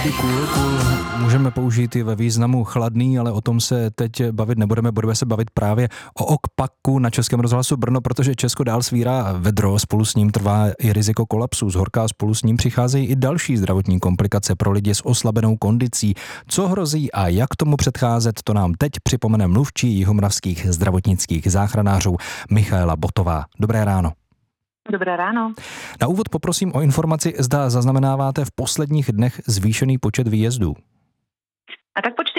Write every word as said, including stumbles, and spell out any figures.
I cool, cool můžeme použít i ve významu chladný, ale o tom se teď bavit nebudeme, budeme se bavit právě o okpaku na Českém rozhlasu Brno, protože Česko dál svírá vedro, spolu s ním trvá i riziko kolapsu, zhorká, spolu s ním přicházejí i další zdravotní komplikace pro lidi s oslabenou kondicí. Co hrozí a jak tomu předcházet, to nám teď připomene mluvčí jihomoravských zdravotnických záchranářů Michaela Botová. Dobré ráno. Dobré ráno. Na úvod poprosím o informaci, zda zaznamenáváte v posledních dnech zvýšený počet výjezdů. A tak počet